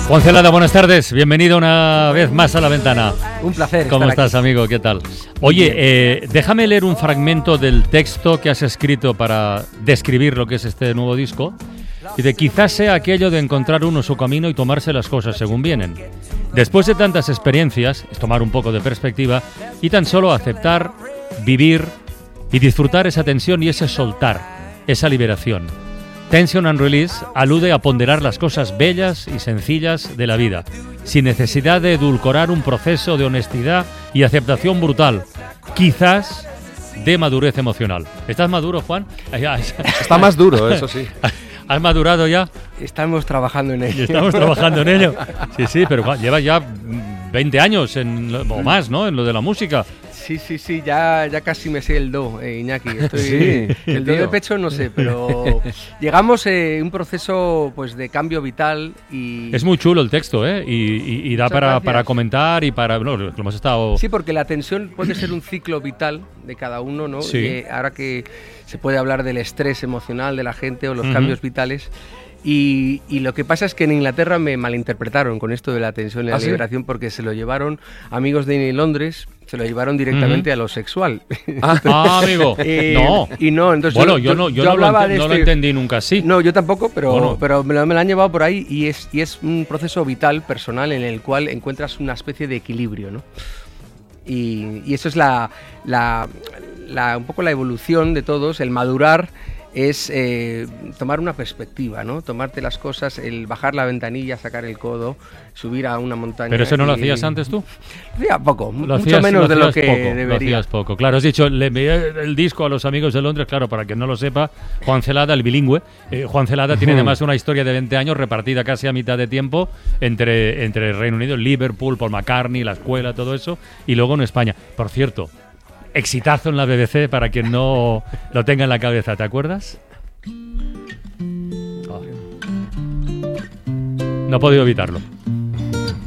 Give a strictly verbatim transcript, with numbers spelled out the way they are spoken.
Juan Celada, buenas tardes. Bienvenido una vez más a La Ventana. Un placer. ¿Cómo estás, aquí. amigo? ¿Qué tal? Oye, eh, déjame leer un fragmento del texto que has escrito para describir lo que es este nuevo disco. Y de quizás sea aquello de encontrar uno su camino y tomarse las cosas según vienen. Después de tantas experiencias, es tomar un poco de perspectiva y tan solo aceptar, vivir y disfrutar esa tensión y ese soltar, esa liberación. Tension and Release alude a ponderar las cosas bellas y sencillas de la vida, sin necesidad de edulcorar un proceso de honestidad y aceptación brutal, quizás de madurez emocional. ¿Estás maduro, Juan? Está más duro, eso sí. ¿Has madurado ya? Estamos trabajando en ello. Estamos trabajando en ello. Sí, sí, pero lleva ya veinte años en, o más, ¿no? En lo de la música. Sí, sí, sí, ya, ya casi me sé el do, eh, Iñaki. Estoy, sí, el do de pecho no sé, pero llegamos a eh, un proceso pues de cambio vital y... Es muy chulo el texto, ¿eh? Y, y, y da para, para comentar y para... No, lo hemos estado... Sí, porque la tensión puede ser un ciclo vital de cada uno, ¿no? Sí. Y, eh, ahora que se puede hablar del estrés emocional de la gente o los uh-huh. cambios vitales... Y, y lo que pasa es que en Inglaterra me malinterpretaron con esto de la tensión y la ¿Ah, liberación, sí? Porque se lo llevaron amigos de Londres, se lo llevaron directamente uh-huh. a lo sexual. Ah, ah amigo, eh, no. Y no, entonces bueno, yo, yo, no, yo, yo no, hablaba lo, de no este... lo entendí nunca así. No, yo tampoco, pero, bueno. pero me, lo, me lo han llevado por ahí y es, y es un proceso vital, personal, en el cual encuentras una especie de equilibrio, ¿no? Y, y eso es la, la, la, un poco la evolución de todos, el madurar. Es eh, tomar una perspectiva, ¿no? Tomarte las cosas, el bajar la ventanilla, sacar el codo, subir a una montaña. ¿Pero eso no y... lo hacías antes tú? Hacía poco, lo mucho hacías, menos lo de lo que poco, debería. Lo hacías poco. Claro, has dicho, le envié el disco a los amigos de Londres, claro, para que no lo sepa, Juan Celada, el bilingüe. Eh, Juan Celada tiene además una historia de veinte años repartida casi a mitad de tiempo entre, entre Reino Unido, Liverpool, Paul McCartney, la escuela, todo eso, y luego en España. Por cierto, exitazo en la B B C para quien no lo tenga en la cabeza, ¿te acuerdas? No he podido evitarlo.